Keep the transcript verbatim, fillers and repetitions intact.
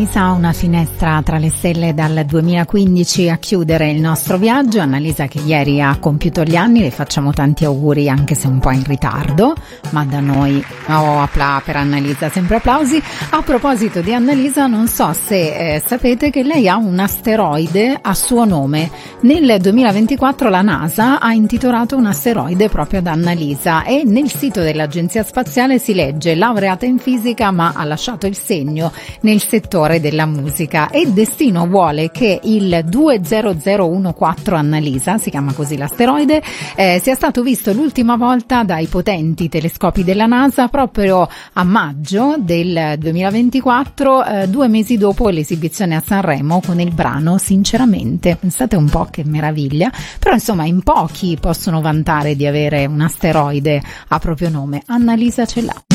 Annalisa, una finestra tra le stelle dal duemilaquindici a chiudere il nostro viaggio. Annalisa che ieri ha compiuto gli anni, le facciamo tanti auguri anche se un po' in ritardo, ma da noi oh, appla per Annalisa, sempre applausi. A proposito di Annalisa, non so se eh, sapete che lei ha un asteroide a suo nome. Nel duemilaventiquattro la NASA ha intitolato un asteroide proprio ad Annalisa e nel sito dell'Agenzia Spaziale si legge: laureata in fisica ma ha lasciato il segno nel settore della musica, e il destino vuole che il due zero zero uno quattro Annalisa, si chiama così l'asteroide, eh, sia stato visto l'ultima volta dai potenti telescopi della NASA proprio a maggio del duemilaventiquattro, eh, due mesi dopo l'esibizione a Sanremo con il brano Sinceramente. Pensate un po' che meraviglia, però insomma in pochi possono vantare di avere un asteroide a proprio nome. Annalisa ce l'ha.